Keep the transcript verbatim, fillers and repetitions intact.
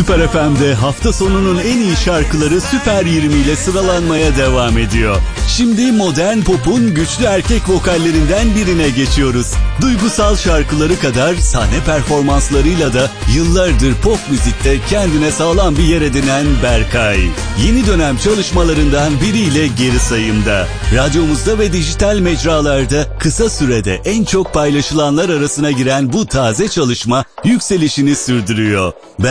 Süper F M'de hafta sonunun en iyi şarkıları Süper yirmi ile sıralanmaya devam ediyor. Şimdi modern pop'un güçlü erkek vokallerinden birine geçiyoruz. Duygusal şarkıları kadar sahne performanslarıyla da yıllardır pop müzikte kendine sağlam bir yer edinen Berkay. Yeni dönem çalışmalarından biriyle geri sayımda. Radyomuzda ve dijital mecralarda kısa sürede en çok paylaşılanlar arasına giren bu taze çalışma yükselişini sürdürüyor.